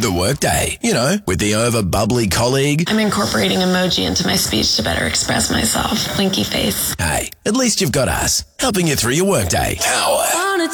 the workday. You know, with the over-bubbly colleague. I'm incorporating emoji into my speech to better express myself. Blinky face. Hey, at least you've got us, helping you through your workday. Power.